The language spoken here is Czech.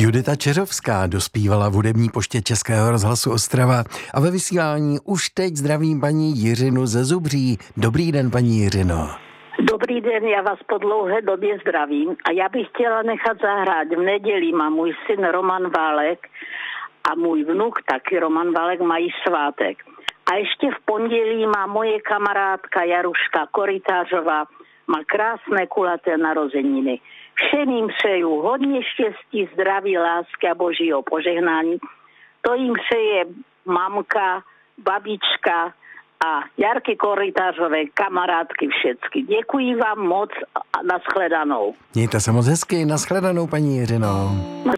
Judita Čeřovská dospívala v hudební poště Českého rozhlasu Ostrava a ve vysílání už teď zdravím paní Jiřinu ze Zubří. Dobrý den, paní Jiřino. Dobrý den, já vás po dlouhé době zdravím a já bych chtěla nechat zahrát. V neděli má můj syn Roman Válek a můj vnuk taky Roman Válek mají svátek. A ještě v pondělí má moje kamarádka Jaruška Korytářová, má krásné kulaté narozeniny. Všem jim přeju hodně štěstí, zdraví, lásky a božího požehnání. To jim přeje mamka, babička a Jarky Korytářové, kamarádky všecky. Děkuji vám moc a nashledanou. Mějte se moc hezky, nashledanou, paní Jiřino.